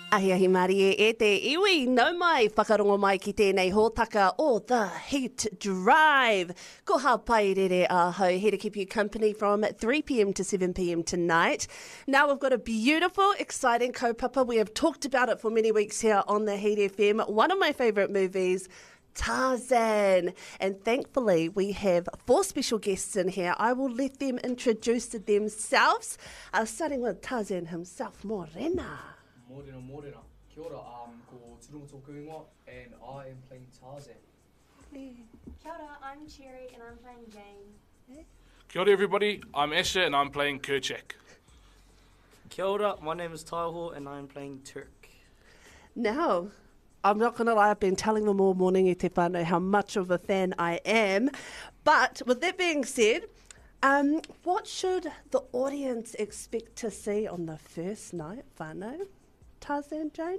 Ahi ahi Mārie e te iwi, nau mai, whakarongo mai ki tēnei hōtaka o The Heat Drive. Ko pai rere ahau, here to keep you company from 3pm to 7pm tonight. Now we've got a beautiful, exciting kaupapa. We have talked about it for many weeks here on The Heat FM. One of my favourite movies, Tarzan. And thankfully we have 4 special guests in here. I will let them introduce themselves, starting with Tarzan himself, Morena. Morena. Kia ora, ko Turunga Tōku Ingoa, and I am playing Tarzan. Kia ora, I'm Cherry and I'm playing Jane. Kia ora everybody, I'm Asher and I'm playing Kerchak. Kia ora, my name is Taiho and I'm playing Turk. Now, I'm not going to lie, I've been telling them all morning e te whānau how much of a fan I am. But with that being said, what should the audience expect to see on the first night, whānau? Tarzan, Jane?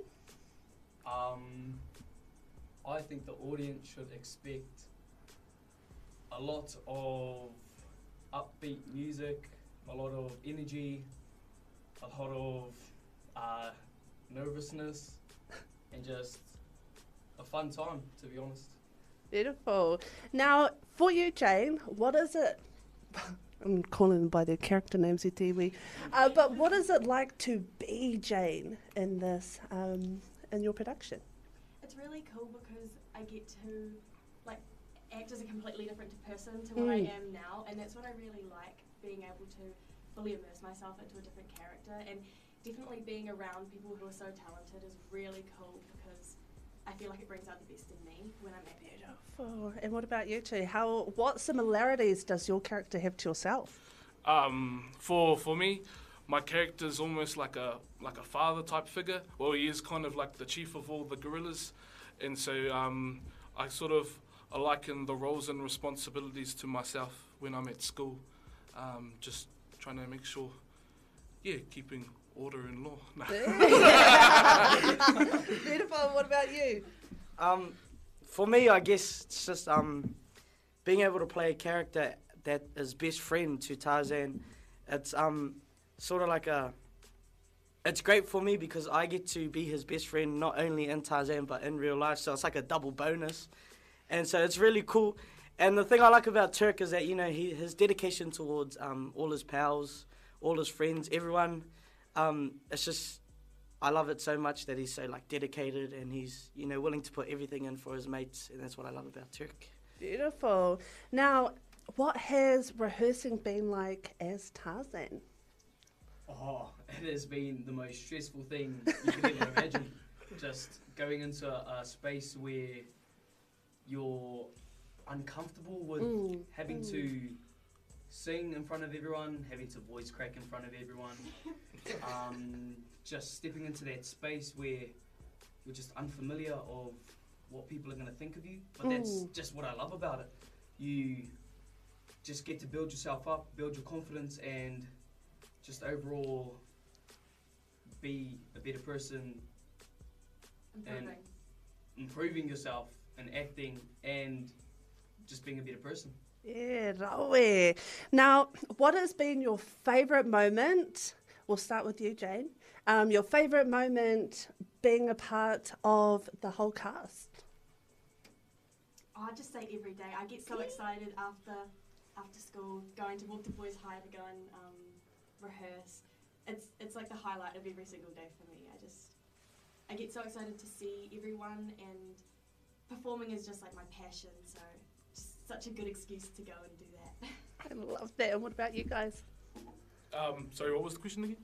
I think the audience should expect a lot of upbeat music, a lot of energy, a lot of nervousness, and just a fun time, to be honest. Beautiful. Now, for you, Jane, what is it? I'm calling them by their character names, Itiwi. But what is it like to be Jane in this, in your production? It's really cool because I get to act as a completely different person to what I am now, and that's what I really like, being able to fully immerse myself into a different character, and definitely being around people who are so talented is really cool because I feel like it brings out the best in me when I'm acting. Beautiful. And what about you two? What similarities does your character have to yourself? For me, my character is almost like a father type figure. Well, he is kind of like the chief of all the gorillas, and so I liken the roles and responsibilities to myself when I'm at school, just trying to make sure, keeping order and law. No. Beautiful. What about you? For me, I guess it's just being able to play a character that is best friend to Tarzan. It's sort of like it's great for me because I get to be his best friend not only in Tarzan but in real life, so it's like a double bonus. And so it's really cool. And the thing I like about Turk is that, his dedication towards all his pals, all his friends, everyone, it's just, I love it so much that he's so dedicated and he's, willing to put everything in for his mates, and that's what I love about Turk. Beautiful. Now, what has rehearsing been like as Tarzan? Oh, it has been the most stressful thing you can ever imagine. Just going into a space where you're uncomfortable with having to sing in front of everyone, having to voice crack in front of everyone, just stepping into that space where you're just unfamiliar of what people are going to think of you, but that's just what I love about it. You just get to build yourself up, build your confidence, and just overall be a better person and improving yourself and acting and just being a better person. Yeah, rawe. Now, what has been your favourite moment? We'll start with you, Jane. Your favourite moment being a part of the whole cast? I just say every day. I get so excited after school, going to walk to Boys High to go and rehearse. It's like the highlight of every single day for me. I get so excited to see everyone, and performing is just like my passion, so just such a good excuse to go and do that. I love that. And what about you guys? Sorry, what was the question again?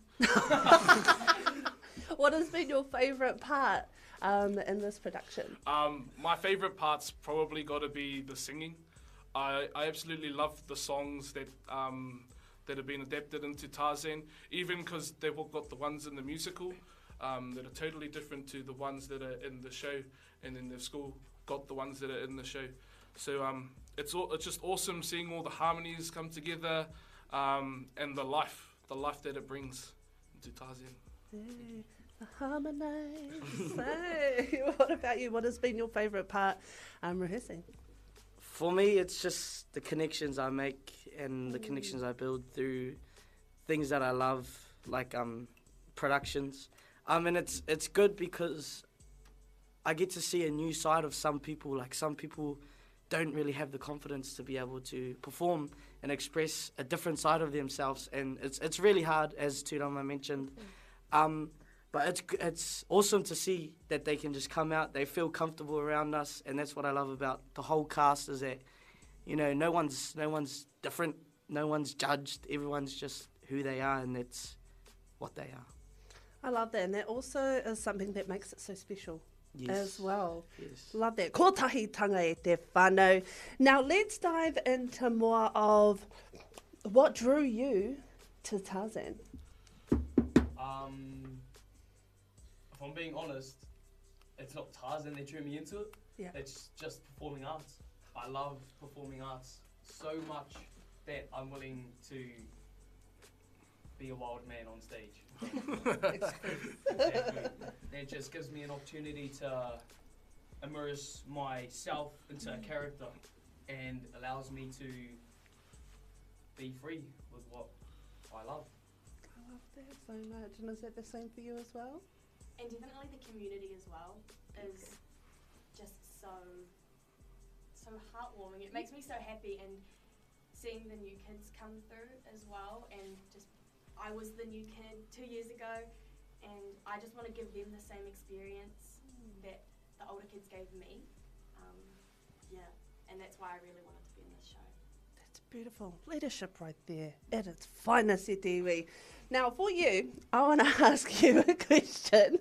What has been your favourite part in this production? My favourite part's probably got to be the singing. I absolutely love the songs that have been adapted into Tarzan, even because they've all got the ones in the musical that are totally different to the ones that are in the show, and then they've still got the ones that are in the show. So it's just awesome seeing all the harmonies come together, and the life that it brings into Tarzan. Yeah, the harmonize. Hey, what about you? What has been your favourite part rehearsing? For me, it's just the connections I make and the connections I build through things that I love, like productions. And it's good because I get to see a new side of some people. Like some people don't really have the confidence to be able to perform and express a different side of themselves, and it's really hard, as Turama mentioned. But it's awesome to see that they can just come out, they feel comfortable around us, and that's what I love about the whole cast is that, you know, no one's different, no one's judged, everyone's just who they are, and that's what they are. I love that, and that also is something that makes it so special. Yes. As well. Yes. Love that. Kotahitanga e te whānau. Now let's dive into more of what drew you to Tarzan. If I'm being honest, it's not Tarzan that drew me into it. Yeah. It's just performing arts. I love performing arts so much that I'm willing to be a wild man on stage. Exactly. It just gives me an opportunity to immerse myself into a character and allows me to be free with what I love. I love that so much. And is that the same for you as well? And definitely the community as well is just so heartwarming. It makes me so happy, and seeing the new kids come through as well, and just I was the new kid 2 years ago, and I just want to give them the same experience that the older kids gave me. And that's why I really wanted to be in this show. That's beautiful. Leadership right there at its finest, e te iwi. Now, for you, I want to ask you a question.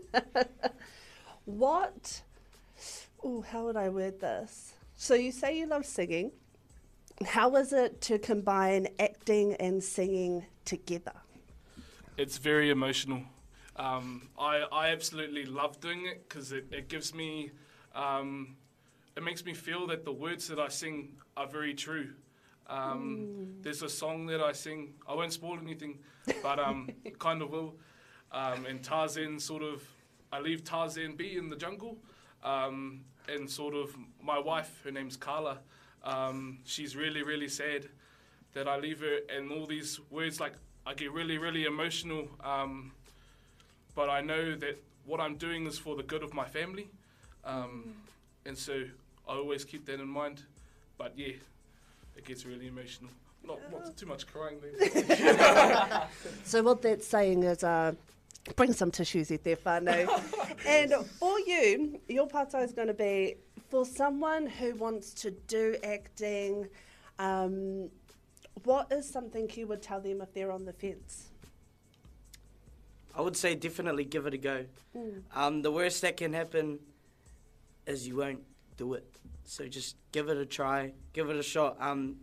How would I word this? So you say you love singing. How is it to combine acting and singing together? It's very emotional. I absolutely love doing it because it gives me, it makes me feel that the words that I sing are very true. There's a song that I sing, I won't spoil anything, but kind of will. And Tarzan I leave Tarzan be in the jungle. And sort of my wife, her name's Carla, she's really, really sad that I leave her, and all these words, like, I get really, really emotional, but I know that what I'm doing is for the good of my family, and so I always keep that in mind. But yeah, it gets really emotional. Not too much crying there. So what that's saying is, bring some tissues e te whānau. And for you, your pātai is going to be, for someone who wants to do acting, what is something you would tell them if they're on the fence? I would say definitely give it a go. The worst that can happen is you won't do it. So just give it a try, give it a shot.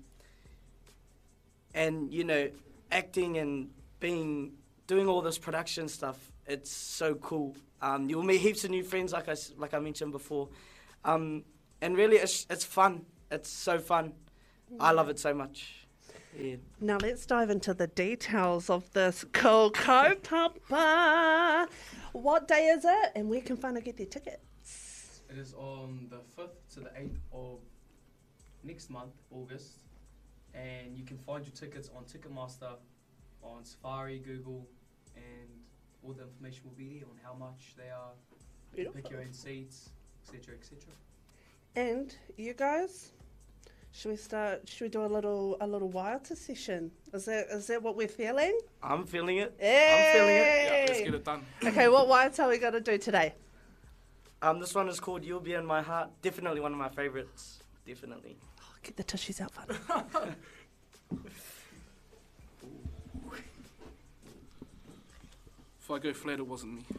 And, you know, acting and doing all this production stuff, it's so cool. You'll meet heaps of new friends, like I mentioned before. And really, it's fun. It's so fun. I love it so much. Yeah. Now let's dive into the details of this Ko Kaupapa. What day is it, and where can whānau get their tickets? It is on the 5th to the 8th of next month, August. And you can find your tickets on Ticketmaster, on Safari, Google, and all the information will be there on how much they are. You can pick your own seats, etc., etc. And you guys, should we do a little waiata session? Is that what we're feeling? I'm feeling it. Hey! I'm feeling it. Yeah, let's get it done. Okay, what waiata are we going to do today? This one is called You'll Be in My Heart. Definitely one of my favourites. Definitely. Oh, get the tissues out, whānau. If I go flat, it wasn't me.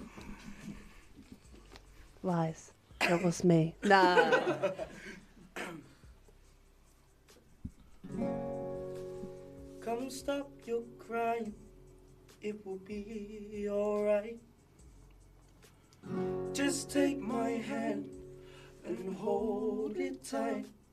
Lies. It was me. Nah. Come stop your crying, it will be alright. Just take my hand and hold it tight.